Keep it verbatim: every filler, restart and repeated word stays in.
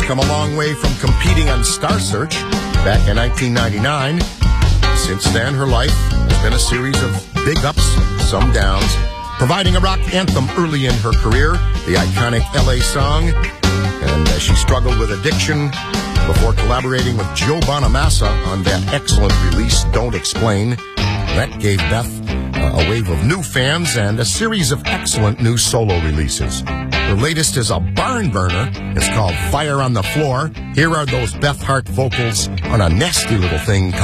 come a long way from competing on Star Search back in nineteen ninety-nine. Since then, her life has been a series of big ups, some downs, providing a rock anthem early in her career, the iconic L A song, and uh, she struggled with addiction before collaborating with Joe Bonamassa on that excellent release, Don't Explain. That gave Beth uh, a wave of new fans and a series of excellent new solo releases. Her latest is a barn burner. It's called Fire on the Floor. Here are those Beth Hart vocals on a nasty little thing called